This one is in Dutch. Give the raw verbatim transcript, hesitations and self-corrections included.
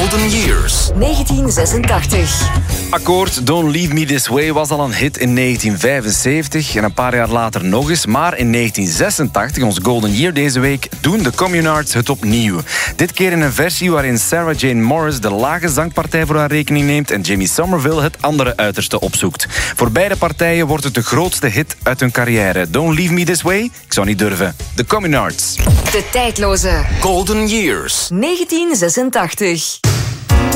Golden Years. negentien zesentachtig. Akkoord, Don't Leave Me This Way was al een hit in negentien vijfenzeventig en een paar jaar later nog eens. Maar in negentien zesentachtig, ons Golden Year deze week, doen de Communards het opnieuw. Dit keer in een versie waarin Sarah Jane Morris de lage zangpartij voor haar rekening neemt en Jimmy Somerville het andere uiterste opzoekt. Voor beide partijen wordt het de grootste hit uit hun carrière. Don't Leave Me This Way? Ik zou niet durven. De Communards. De tijdloze Golden Years. negentien zesentachtig.